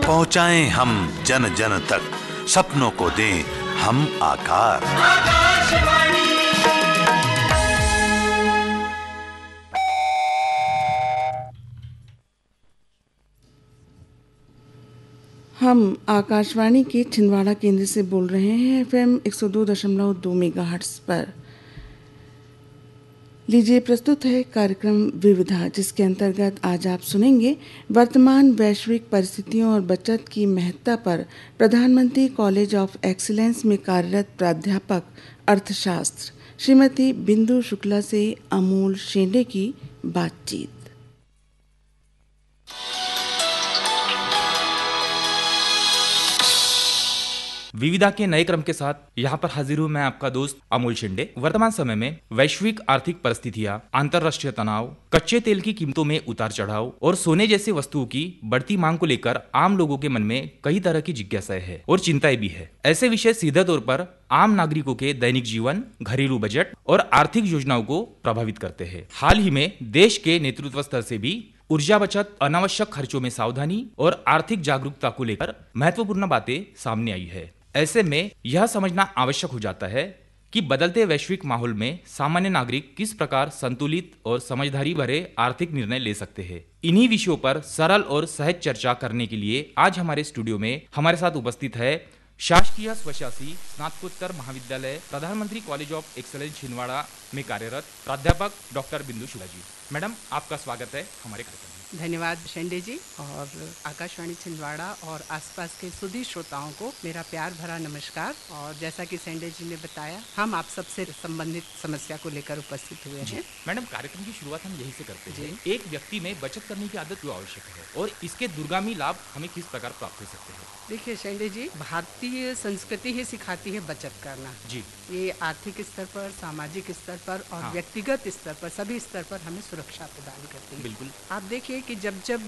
पहुंचाएं हम जन जन तक, सपनों को दें हम आकार। हम आकाशवाणी के छिंदवाड़ा केंद्र से बोल रहे हैं FM 102.2 मेगाहर्ट्ज पर। लीजिए प्रस्तुत है कार्यक्रम विविधा, जिसके अंतर्गत आज आप सुनेंगे वर्तमान वैश्विक परिस्थितियों और बचत की महत्ता पर प्रधानमंत्री कॉलेज ऑफ एक्सीलेंस में कार्यरत प्राध्यापक अर्थशास्त्र श्रीमती बिंदु शुक्ला से अमूल शेंडे की बातचीत। विविधा के नए क्रम के साथ यहाँ पर हाजिर हूँ मैं, आपका दोस्त अमूल शिंदे। वर्तमान समय में वैश्विक आर्थिक परिस्थितियाँ, अंतर्राष्ट्रीय तनाव, कच्चे तेल की कीमतों में उतार चढ़ाव और सोने जैसी वस्तुओं की बढ़ती मांग को लेकर आम लोगों के मन में कई तरह की जिज्ञासाएं हैं और चिंताएं भी है। ऐसे विषय सीधे तौर पर आम नागरिकों के दैनिक जीवन, घरेलू बजट और आर्थिक योजनाओं को प्रभावित करते हैं। हाल ही में देश के नेतृत्व स्तर से भी ऊर्जा बचत, अनावश्यक खर्चों में सावधानी और आर्थिक जागरूकता को लेकर महत्वपूर्ण बातें सामने आई है। ऐसे में यह समझना आवश्यक हो जाता है कि बदलते वैश्विक माहौल में सामान्य नागरिक किस प्रकार संतुलित और समझदारी भरे आर्थिक निर्णय ले सकते हैं। इन्हीं विषयों पर सरल और सहज चर्चा करने के लिए आज हमारे स्टूडियो में हमारे साथ उपस्थित है शासकीय स्वशासी स्नातकोत्तर महाविद्यालय प्रधानमंत्री कॉलेज ऑफ एक्सीलेंस छिंदवाड़ा में कार्यरत प्राध्यापक डॉक्टर बिंदु शुक्ला जी। मैडम, आपका स्वागत है हमारे कार्यक्रम में। धन्यवाद शेंडे जी, और आकाशवाणी छिंदवाड़ा और आसपास के सुधी श्रोताओं को मेरा प्यार भरा नमस्कार। और जैसा कि शेंडे जी ने बताया, हम आप सबसे संबंधित समस्या को लेकर उपस्थित हुए हैं। मैडम, कार्यक्रम की शुरुआत हम यही से करते हैं। एक व्यक्ति में बचत करने की आदत क्यों आवश्यक है और इसके दूरगामी लाभ हमें किस प्रकार प्राप्त हो सकते हैं? देखिए शेंडे जी, भारतीय संस्कृति ही सिखाती है बचत करना जी। ये आर्थिक स्तर पर, सामाजिक स्तर पर और व्यक्तिगत स्तर पर, सभी स्तर पर हमें सुरक्षा प्रदान करती है। बिल्कुल। आप देखिए कि जब जब